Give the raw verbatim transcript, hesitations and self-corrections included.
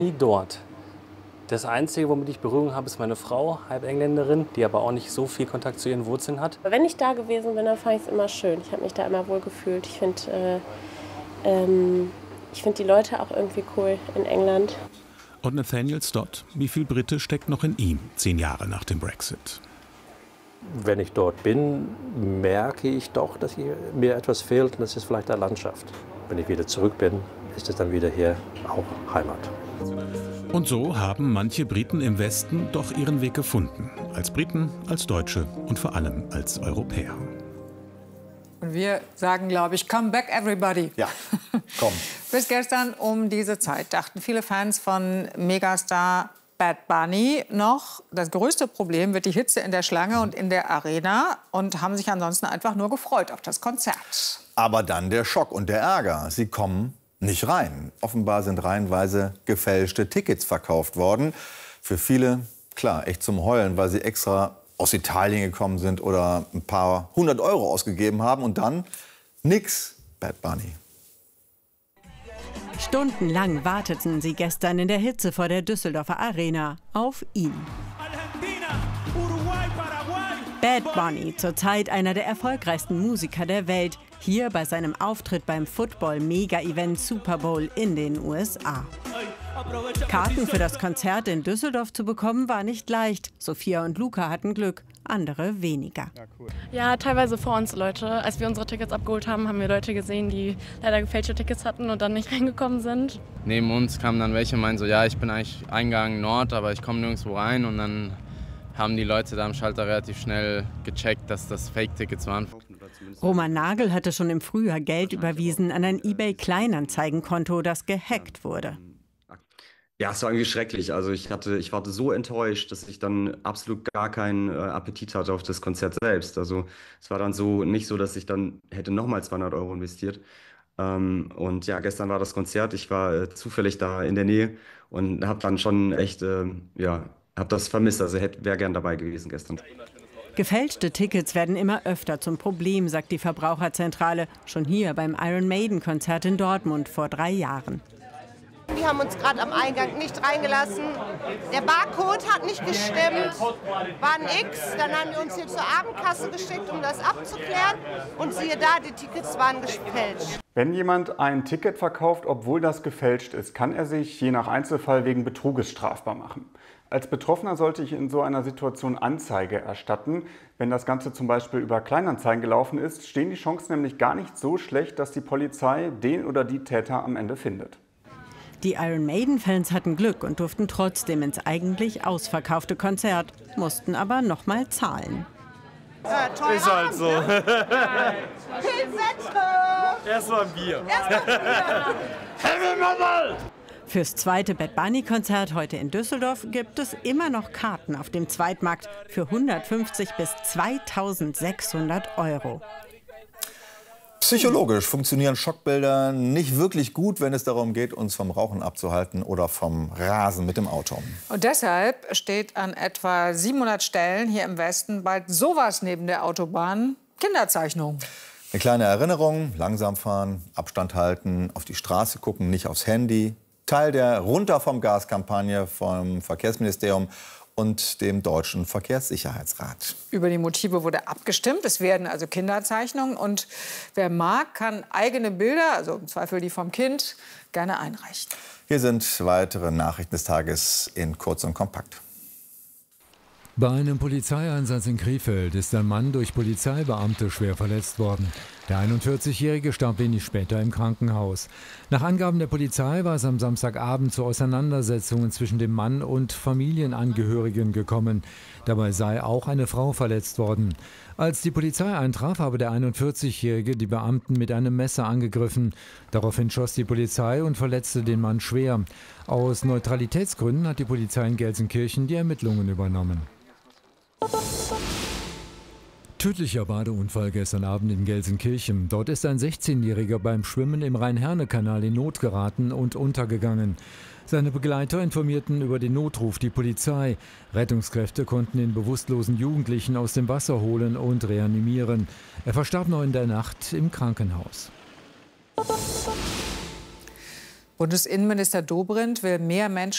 Nie dort. Das Einzige, womit ich Berührung habe, ist meine Frau, halb Engländerin, die aber auch nicht so viel Kontakt zu ihren Wurzeln hat. Wenn ich da gewesen bin, dann fand ich es immer schön. Ich habe mich da immer wohl gefühlt. Ich finde äh, ähm, ich find die Leute auch irgendwie cool in England. Und Nathaniel Stott, wie viel Brite steckt noch in ihm, zehn Jahre nach dem Brexit? Wenn ich dort bin, merke ich doch, dass mir etwas fehlt, und das ist vielleicht die Landschaft. Wenn ich wieder zurück bin, ist es dann wieder hier auch Heimat. Und so haben manche Briten im Westen doch ihren Weg gefunden. Als Briten, als Deutsche und vor allem als Europäer. Und wir sagen, glaube ich, come back everybody. Ja, komm. Bis gestern um diese Zeit dachten viele Fans von Megastar Bad Bunny noch, das größte Problem wird die Hitze in der Schlange und in der Arena, und haben sich ansonsten einfach nur gefreut auf das Konzert. Aber dann der Schock und der Ärger. Sie kommen nicht rein. Offenbar sind reihenweise gefälschte Tickets verkauft worden. Für viele, klar, echt zum Heulen, weil sie extra aus Italien gekommen sind oder ein paar hundert Euro ausgegeben haben und dann nix, Bad Bunny. Stundenlang warteten sie gestern in der Hitze vor der Düsseldorfer Arena auf ihn. Bad Bunny, zurzeit einer der erfolgreichsten Musiker der Welt, hier bei seinem Auftritt beim Football-Mega-Event Super Bowl in den U S A. Karten für das Konzert in Düsseldorf zu bekommen, war nicht leicht. Sophia und Luca hatten Glück, andere weniger. Ja, teilweise vor uns Leute. Als wir unsere Tickets abgeholt haben, haben wir Leute gesehen, die leider gefälschte Tickets hatten und dann nicht reingekommen sind. Neben uns kamen dann welche und meinten so, ja, ich bin eigentlich Eingang Nord, aber ich komme nirgendwo rein. Und dann haben die Leute da am Schalter relativ schnell gecheckt, dass das Fake-Tickets waren. Roman Nagel hatte schon im Frühjahr Geld überwiesen an ein eBay-Kleinanzeigenkonto, das gehackt wurde. Ja, es war irgendwie schrecklich. Also ich hatte, ich war so enttäuscht, dass ich dann absolut gar keinen äh, Appetit hatte auf das Konzert selbst. Also es war dann so nicht so, dass ich dann hätte nochmal zweihundert Euro investiert. Ähm, und ja, gestern war das Konzert. Ich war äh, zufällig da in der Nähe und habe dann schon echt, äh, ja, habe das vermisst. Also hätte, wäre gern dabei gewesen gestern. Gefälschte Tickets werden immer öfter zum Problem, sagt die Verbraucherzentrale. Schon hier beim Iron Maiden-Konzert in Dortmund vor drei Jahren. Die haben uns gerade am Eingang nicht reingelassen. Der Barcode hat nicht gestimmt, war ein X. Dann haben wir uns hier zur Abendkasse geschickt, um das abzuklären. Und siehe da, die Tickets waren gefälscht. Wenn jemand ein Ticket verkauft, obwohl das gefälscht ist, kann er sich je nach Einzelfall wegen Betruges strafbar machen. Als Betroffener sollte ich in so einer Situation Anzeige erstatten. Wenn das Ganze zum Beispiel über Kleinanzeigen gelaufen ist, stehen die Chancen nämlich gar nicht so schlecht, dass die Polizei den oder die Täter am Ende findet. Die Iron Maiden-Fans hatten Glück und durften trotzdem ins eigentlich ausverkaufte Konzert, mussten aber noch mal zahlen. Äh, Ist halt so. Erstmal ein Bier. Fürs zweite Bad Bunny-Konzert heute in Düsseldorf gibt es immer noch Karten auf dem Zweitmarkt für hundertfünfzig bis zweitausendsechshundert Euro. Psychologisch funktionieren Schockbilder nicht wirklich gut, wenn es darum geht, uns vom Rauchen abzuhalten oder vom Rasen mit dem Auto. Und deshalb steht an etwa siebenhundert Stellen hier im Westen bald sowas neben der Autobahn: Kinderzeichnung. Eine kleine Erinnerung: langsam fahren, Abstand halten, auf die Straße gucken, nicht aufs Handy. Teil der Runter vom Gas-Kampagne vom Verkehrsministerium und dem Deutschen Verkehrssicherheitsrat. Über die Motive wurde abgestimmt. Es werden also Kinderzeichnungen. Und wer mag, kann eigene Bilder, also im Zweifel die vom Kind, gerne einreichen. Hier sind weitere Nachrichten des Tages in kurz und kompakt. Bei einem Polizeieinsatz in Krefeld ist ein Mann durch Polizeibeamte schwer verletzt worden. Der einundvierzigjährige starb wenig später im Krankenhaus. Nach Angaben der Polizei war es am Samstagabend zu Auseinandersetzungen zwischen dem Mann und Familienangehörigen gekommen. Dabei sei auch eine Frau verletzt worden. Als die Polizei eintraf, habe der einundvierzigjährige die Beamten mit einem Messer angegriffen. Daraufhin schoss die Polizei und verletzte den Mann schwer. Aus Neutralitätsgründen hat die Polizei in Gelsenkirchen die Ermittlungen übernommen. Tödlicher Badeunfall gestern Abend in Gelsenkirchen. Dort ist ein sechzehnjähriger beim Schwimmen im Rhein-Herne-Kanal in Not geraten und untergegangen. Seine Begleiter informierten über den Notruf die Polizei. Rettungskräfte konnten den bewusstlosen Jugendlichen aus dem Wasser holen und reanimieren. Er verstarb noch in der Nacht im Krankenhaus. Bundesinnenminister Dobrindt will mehr Menschen